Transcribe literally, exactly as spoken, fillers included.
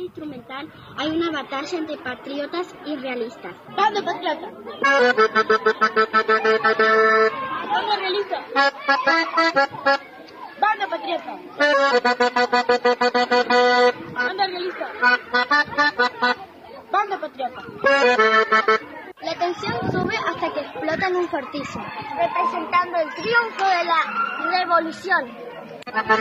instrumental hay una batalla entre patriotas y realistas. ¡Bando patriota! ¡Bando realista! ¡Bando patriota! ¡Bando realista! ¡Bando patriota! La tensión sube hasta que explota en un fortísimo, representando el triunfo de la revolución.